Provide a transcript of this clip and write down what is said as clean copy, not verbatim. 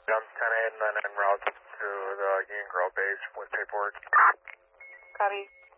I'm 10-8 and then en route to the Union Grove base with paperwork. Copy.